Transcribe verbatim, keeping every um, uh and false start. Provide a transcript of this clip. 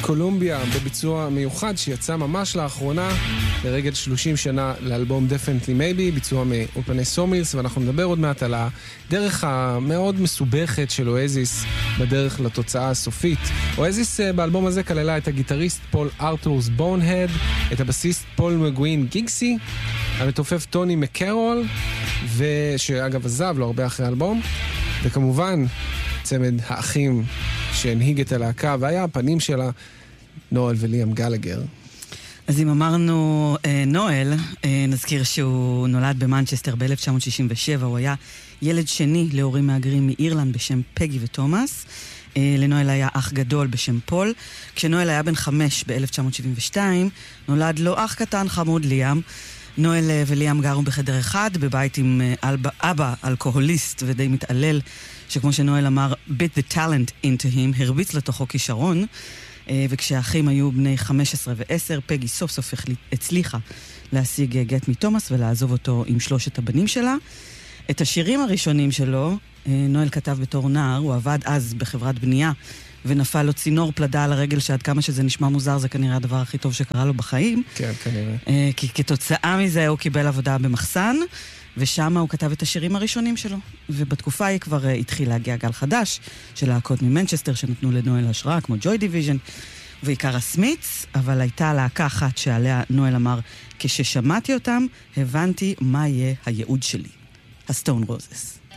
קולומביה בביצוע מיוחד שיצא ממש לאחרונה לרגל שלושים שנה לאלבום Definitely Maybe, ביצוע מאולפני סומילס, ואנחנו נדבר עוד מעט על הדרך המאוד מסובכת של אואזיס בדרך לתוצאה הסופית. אואזיס באלבום הזה כללה את הגיטריסט פול ארתורס בונהד, את הבסיסט פול מגווין גיגסי, המתופף טוני מקרול, ושאגב עזב לו הרבה אחרי האלבום, וכמובן צמד האחים שהנהיג את הלהקה, והיה הפנים שלה נואל וליאם גלגר. אז אם אמרנו אה, נואל, אה, נזכיר שהוא נולד במנצ'סטר ב-אלף תשע מאות שישים ושבע, הוא היה ילד שני להורים מהגרים מאירלנד בשם פגי ותומאס. אה, לנואל היה אח גדול בשם פול. כשנואל היה בן חמש ב-אלף תשע מאות שבעים ושתיים, נולד לו אח קטן חמוד ליאם. נואל וליאם גרו בחדר אחד, בבית עם אבא, אבא אלכוהוליסט ודי מתעלל, שכמו שנואל אמר, bit the talent into him, הרביץ לתוכו כישרון, וכשהאחים היו בני חמש עשרה ועשר, פגי סוף סוף הצליחה להשיג גט מתומאס ולעזוב אותו עם שלושת הבנים שלה. את השירים הראשונים שלו, נואל כתב בתור נער, הוא עבד אז בחברת בנייה, ונפל לו צינור פלדה על הרגל, שעד כמה שזה נשמע מוזר, זה כנראה הדבר הכי טוב שקרה לו בחיים. כן, כנראה. כי כתוצאה מזה הוא קיבל עבודה במחסן, ושם הוא כתב את השירים הראשונים שלו. ובתקופה היא כבר התחיל להגיע גל חדש, של להקות ממנצ'סטר שנתנו לנואל השראה, כמו ג'וי דיוויז'ן, ועיקר הסמיץ, אבל הייתה להקה אחת שעליה נואל אמר, כששמעתי אותם, הבנתי מה יהיה הייעוד שלי. הסטון רוזס.